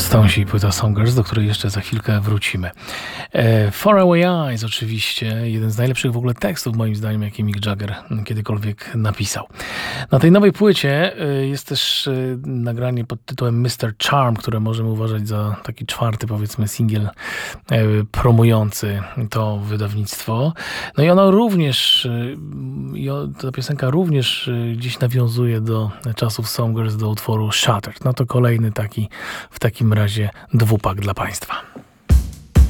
Stonesi, płyta Songbirds, do której jeszcze za chwilkę wrócimy. Faraway Eyes oczywiście, jeden z najlepszych w ogóle tekstów moim zdaniem, jaki Mick Jagger kiedykolwiek napisał. Na tej nowej płycie jest też nagranie pod tytułem Mr. Charm, które możemy uważać za taki czwarty, powiedzmy, singiel promujący to wydawnictwo. No i ono również, ta piosenka również gdzieś nawiązuje do czasów Songbirds, do utworu Shattered. No to kolejny taki w takim razie dwupak dla Państwa.